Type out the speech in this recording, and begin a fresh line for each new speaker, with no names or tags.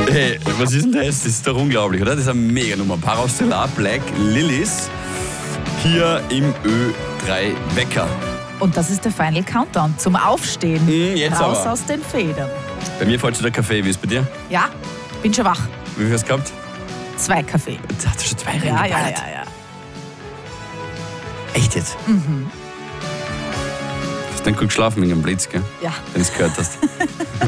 Hey, was ist denn das? Das ist doch unglaublich, oder? Das ist eine Mega-Nummer. Paraus Stellar Black Lilies hier im Ö3 Wecker.
Und das ist der Final Countdown zum Aufstehen.
Jetzt
Raus
aber.
aus den Federn.
Bei mir fällt schon der Kaffee. Wie ist es bei dir?
Ja, bin schon wach.
Wie viel hast du gehabt?
2 Kaffee.
Jetzt hast du schon 2
Ja.
reingeballert. Echt jetzt? Hast du dann gut geschlafen wegen dem Blitz, gell?
Ja.
Wenn du es gehört hast.